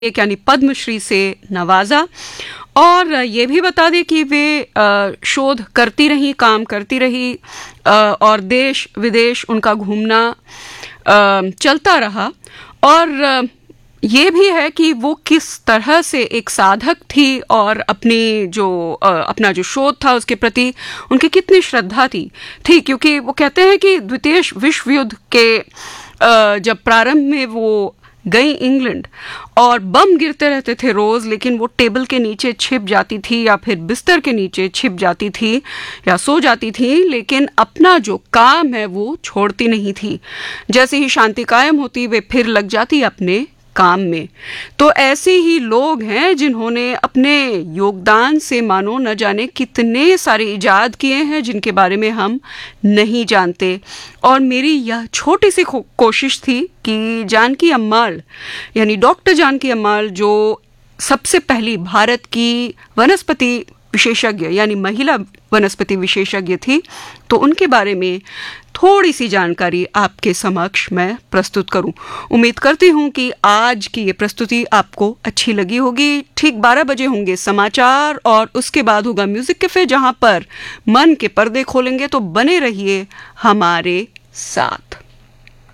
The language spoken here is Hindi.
एक यानी पद्मश्री से नवाजा। और ये भी बता दें कि वे शोध करती रही, काम करती रही और देश विदेश उनका घूमना चलता रहा। और ये भी है कि वो किस तरह से एक साधक थी और अपना जो शोध था उसके प्रति उनकी कितनी श्रद्धा थी। क्योंकि वो कहते हैं कि द्वितीय विश्व युद्ध के जब प्रारंभ में वो गई इंग्लैंड और बम गिरते रहते थे रोज, लेकिन वो टेबल के नीचे छिप जाती थी या फिर बिस्तर के नीचे छिप जाती थी या सो जाती थी, लेकिन अपना जो काम है वो छोड़ती नहीं थी। जैसे ही शांति कायम होती वे फिर लग जाती अपने काम में। तो ऐसे ही लोग हैं जिन्होंने अपने योगदान से मानो न जाने कितने सारे इजाद किए हैं जिनके बारे में हम नहीं जानते। और मेरी यह छोटी सी कोशिश थी कि जानकी अम्माल यानी डॉक्टर जानकी अम्माल, जो सबसे पहली भारत की वनस्पति विशेषज्ञ यानी महिला वनस्पति विशेषज्ञ थी, तो उनके बारे में थोड़ी सी जानकारी आपके समक्ष मैं प्रस्तुत करूं। उम्मीद करती हूं कि आज की ये प्रस्तुति आपको अच्छी लगी होगी। ठीक 12 बजे होंगे समाचार और उसके बाद होगा म्यूजिक कैफे, जहां पर मन के पर्दे खोलेंगे। तो बने रहिए हमारे साथ।